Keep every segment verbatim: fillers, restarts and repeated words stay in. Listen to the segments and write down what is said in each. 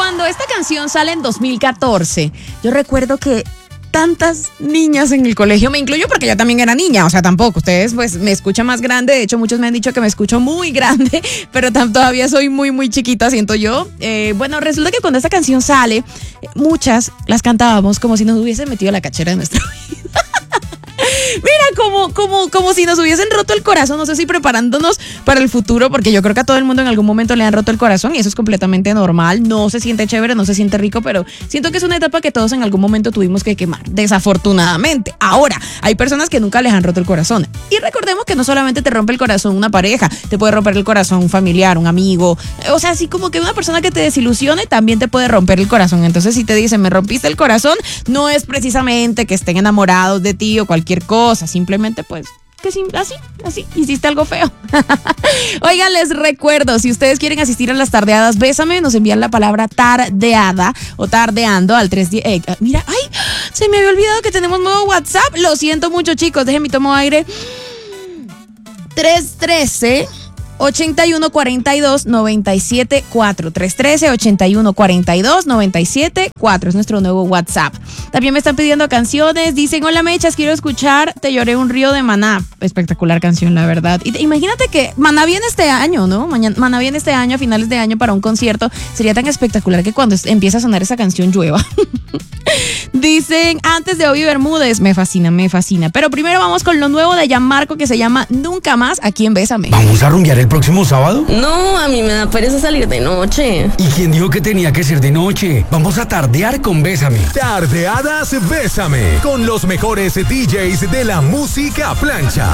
Cuando esta canción sale en dos mil catorce, yo recuerdo que tantas niñas en el colegio, me incluyo porque yo también era niña, o sea, tampoco, ustedes pues me escuchan más grande, de hecho muchos me han dicho que me escucho muy grande, pero tam- todavía soy muy muy chiquita, siento yo. Eh, bueno, resulta que cuando esta canción sale, muchas las cantábamos como si nos hubiesen metido la cachera de nuestra vida. Mira, como, como, como si nos hubiesen roto el corazón, no sé si preparándonos para el futuro, porque yo creo que a todo el mundo en algún momento le han roto el corazón y eso es completamente normal, no se siente chévere, no se siente rico, pero siento que es una etapa que todos en algún momento tuvimos que quemar, desafortunadamente. Ahora, hay personas que nunca les han roto el corazón y recordemos que no solamente te rompe el corazón una pareja, te puede romper el corazón un familiar, un amigo, o sea, así como que una persona que te desilusione también te puede romper el corazón. Entonces, si te dicen, me rompiste el corazón, no es precisamente que estén enamorados de ti o cualquier cosa, simplemente pues que sí, así, así, hiciste algo feo. Oigan, les recuerdo, si ustedes quieren asistir a las tardeadas Bésame, nos envían la palabra tardeada o tardeando al tres diez. Eh, mira, ay, se me había olvidado que tenemos nuevo WhatsApp. Lo siento mucho, chicos, déjenme tomar aire. tres uno tres, ochenta y uno cuarenta y dos, noventa y siete cuatro. tres uno tres, ochenta y uno cuarenta y dos, noventa y siete cuatro es nuestro nuevo WhatsApp. También me están pidiendo canciones. Dicen, hola Mechas, quiero escuchar Te lloré un río de Maná. Espectacular canción, la verdad. Y te, imagínate que Maná viene este año, ¿no? Mañana, Maná viene este año, a finales de año, para un concierto. Sería tan espectacular que cuando empiece a sonar esa canción llueva. Dicen, antes de Obi Bermúdez. Me fascina, me fascina. Pero primero vamos con lo nuevo de Gianmarco, que se llama Nunca Más, aquí en Bésame. ¿Vamos a rumbear el próximo sábado? No, a mí me da pereza salir de noche. ¿Y quién dijo que tenía que ser de noche? Vamos a tardear con Bésame. Tardeadas Bésame, con los mejores D Js de la música plancha.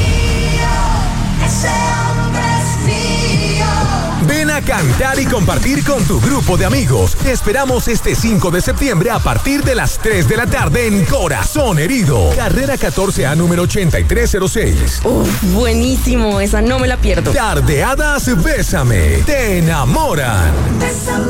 Ven a cantar y compartir con tu grupo de amigos. Te esperamos este cinco de septiembre a partir de las tres de la tarde en Corazón Herido. Carrera catorce A número ochenta y tres cero seis. Uf, buenísimo, esa no me la pierdo. Tardeadas Bésame. Te enamoran.